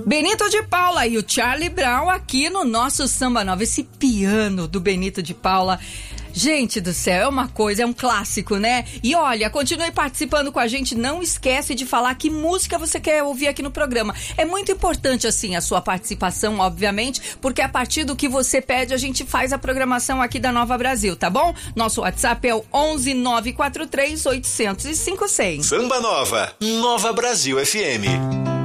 Benito de Paula e o Charlie Brown aqui no nosso Samba Nova. Esse piano do Benito de Paula, gente do céu, é uma coisa, é um clássico, né? E olha, continue participando com a gente, não esquece de falar que música você quer ouvir aqui no programa. É muito importante, assim, a sua participação, obviamente, porque a partir do que você pede, a gente faz a programação aqui da Nova Brasil, tá bom? Nosso WhatsApp é o 11 943 800 5100. Samba Nova, Nova Brasil FM.